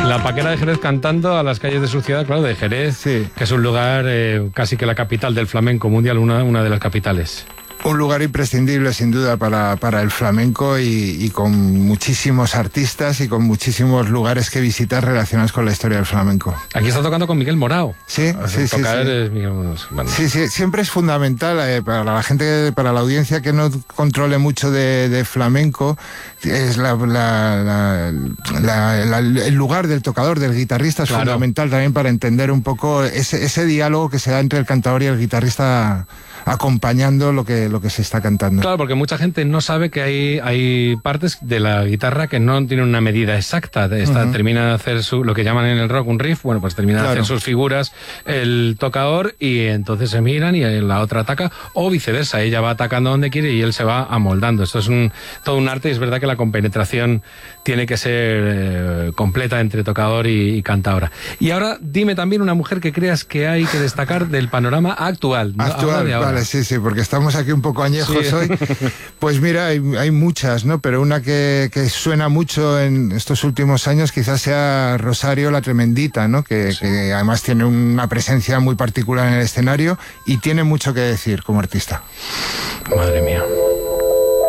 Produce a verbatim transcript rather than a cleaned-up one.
La Paquera de Jerez cantando a las calles de su ciudad, claro, de Jerez, sí. que es un lugar eh, casi que la capital del flamenco mundial, una, una de las capitales. Un lugar imprescindible, sin duda, para, para el flamenco y, y con muchísimos artistas y con muchísimos lugares que visitar relacionados con la historia del flamenco. Aquí está tocando con Miguel Morao. Sí, o sea, sí, sí. Tocar Sí. es Miguel, bueno. sí, sí, siempre es fundamental eh, para la gente, para la audiencia que no controle mucho de, de flamenco, es la, la, la, la, la, el lugar del tocador, del guitarrista, es claro. fundamental también para entender un poco ese, ese diálogo que se da entre el cantador y el guitarrista, acompañando lo que, lo que se está cantando. Claro, porque mucha gente no sabe que hay, hay partes de la guitarra que no tienen una medida exacta. Esta, uh-huh. Termina de hacer su, lo que llaman en el rock un riff, bueno, pues termina claro. de hacer sus figuras el tocador y entonces se miran y la otra ataca, o viceversa, ella va atacando donde quiere y él se va amoldando. Esto es un, todo un arte y es verdad que la compenetración tiene que ser eh, completa entre tocador y, y cantadora. Y ahora dime también una mujer que creas que hay que destacar del panorama actual. ¿no? Actual, de ahora. Vale, sí, sí, porque estamos aquí un poco añejos sí. hoy. Pues mira, hay, hay muchas, ¿no? Pero una que, que suena mucho en estos últimos años quizás sea Rosario la Tremendita, ¿no? Que, sí. que además tiene una presencia muy particular en el escenario y tiene mucho que decir como artista. Madre mía.